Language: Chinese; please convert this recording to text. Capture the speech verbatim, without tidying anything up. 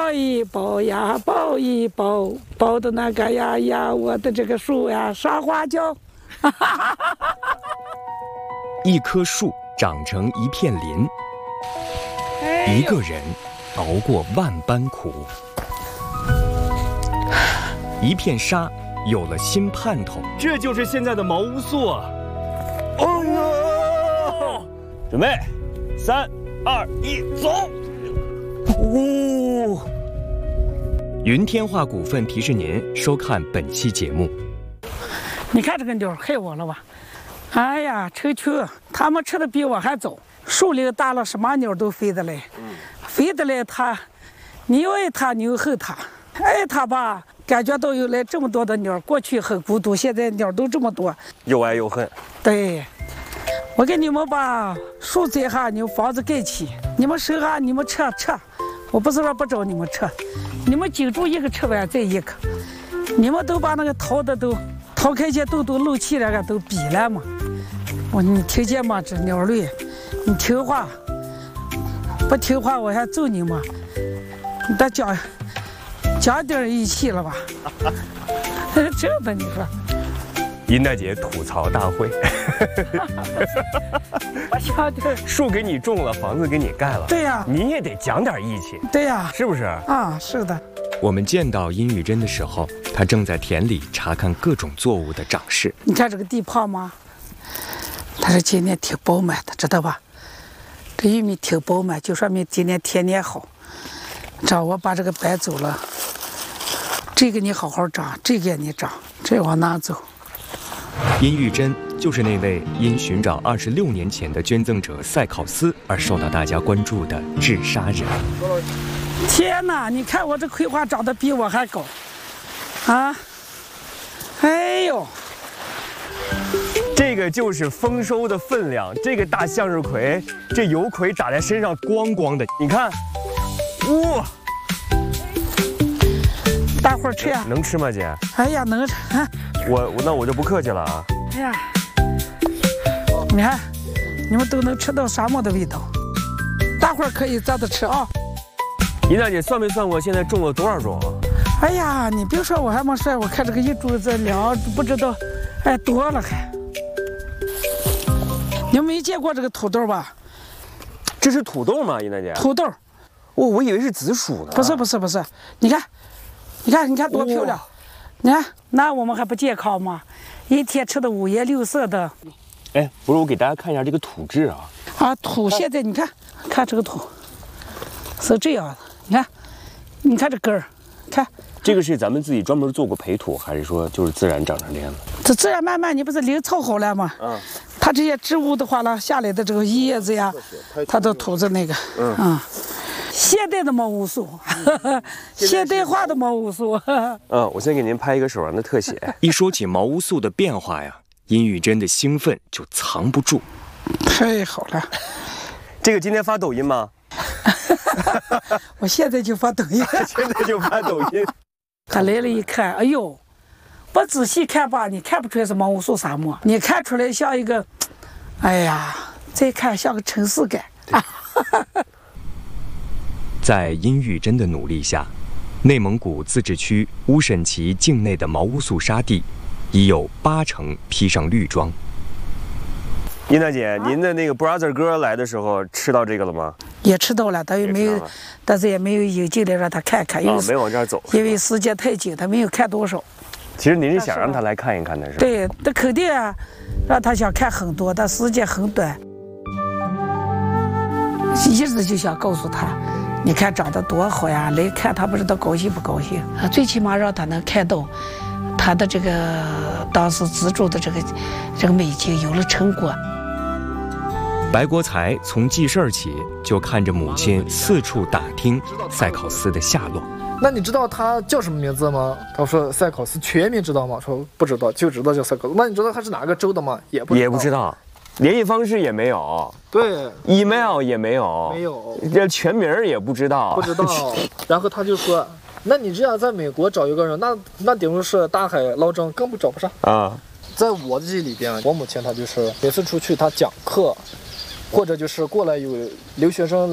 抱一抱呀，抱一抱，抱的那个呀呀，我的这个树呀，啥花椒？ 一棵树长成一片林， 哎、 一个人熬过万般苦，一片沙有了新盼头。 这就是现在的毛乌素啊！哦呦，准备，三二一，走！ 呜、哦！云天化股份提示您收看本期节目。 你看这个鸟害我了吧？哎呀，臭球，它们吃的比我还早。树林大了，什么鸟都飞得来，嗯、飞得来它，你爱它，你又恨它，爱它吧。感觉到有来这么多的鸟，过去很孤独，现在鸟都这么多， 又爱又恨。 对，我给你们把树栽下，你们房子盖起，你们收下，你们吃吃。我不是说不找你们吃，你们紧住一个吃完再一个，你们都把那个掏的都掏开些，都都漏气那个都比了嘛。我你听见吗？这鸟类，你听话，不听话我还揍你吗？你得讲。讲点义气了吧？真的，你说。 殷大姐吐槽大会。 我讲点。 树给你种了，房子给你盖了。 对呀、啊。 你也得讲点义气。 对呀、啊。 是不是？ 啊，是的。 我们见到殷玉珍的时候，她正在田里查看各种作物的长势。 你看这个地胖吗？它是今年挺饱满的，知道吧？这玉米挺饱满，就说明今年田年好。这我把这个搬走了。这个你好好长，这个你长，这往哪走？ 殷玉珍就是那位因寻找二十六年前的捐赠者塞考斯而受到大家关注的治沙人。 天哪！你看我这葵花长得比我还高，啊！哎呦， 这个就是丰收的分量。这个大向日葵，这油葵打在身上光光的，你看，哇！ 大伙儿吃呀？ 能吃吗，姐？ 哎呀，能吃。 我我那我就不客气了啊。 哎呀，你看，你们都能吃到沙漠的味道，大伙儿可以照着吃啊。 殷大姐算没算过现在种了多少种？ 哎呀，你别说，我还没算，我看这个一株子两不知道，哎多了还。你们没见过这个土豆吧？ 这是土豆吗，殷大姐？ 土豆。 我、哦、我以为是紫薯呢。 不是不是不是，你看。你看，你看多漂亮！你看，那我们还不健康吗？一天吃的五颜六色的。 哎，不是，我给大家看一下这个土质啊。 啊，土现在你看，看这个土是这样的。你看，你看这根儿，看。 这个是咱们自己专门做过培土，还是说就是自然长成这样的？ 这自然慢慢，你不是林凑好了吗？嗯。它这些植物的话呢，下来的这个叶子呀，它的土子那个，嗯。嗯现代的毛乌素，现代化的毛乌素。 嗯，我先给您拍一个手上的特写。 一说起毛乌素的变化呀，殷玉珍的兴奋就藏不住。 太好了， 这个今天发抖音吗？ 我现在就发抖音。 现在就发抖音。 他来了一看，哎呦，不仔细看吧，你看不出来是毛乌素沙漠，你看出来像一个，哎呀，再看像个城市感。 在殷玉珍的努力下，内蒙古自治区乌审旗境内的毛乌素沙地已有八成披上绿装。 殷大姐，啊、您的那个 brother 哥来的时候吃到这个了吗？ 也吃到了，但是没有，但是也没有引进来让他看看，因为、 啊、没往这儿走， 因为时间太紧，他没有看多少。 其实您是想让他来看一看的是吧？ 对，那肯定啊，让他想看很多，但时间很短。一直就想告诉他。你看长得多好呀！来看他不知道高兴不高兴，最起码让他能看到他的这个当时资助的这个这个美景有了成果。 白国才从记事儿起就看着母亲四处打听塞考斯的下落。 那你知道他叫什么名字吗？他说塞考斯，全名知道吗？说不知道，就知道叫塞考斯。那你知道他是哪个州的吗？也不知道。 也不知道。联系方式也没有， 对 ，email 也没有， 没有， 这全名也不知道， 不知道。然后他就说：“那你这样在美国找一个人，那那顶多是大海捞针，根本找不上啊。”在我的记忆里边，我母亲她就是每次出去她讲课，或者就是过来有留学生